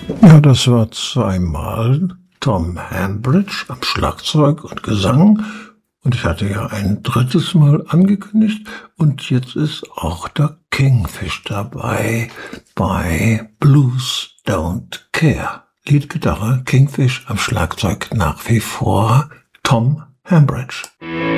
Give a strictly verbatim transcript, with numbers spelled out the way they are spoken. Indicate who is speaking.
Speaker 1: Ja, das war zweimal Tom Hambridge am Schlagzeug und Gesang. Und ich hatte ja ein drittes Mal angekündigt. Und jetzt ist auch der Kingfish dabei bei Blues Don't Care. Leadgitarre, Kingfish, am Schlagzeug nach wie vor Tom Hambridge.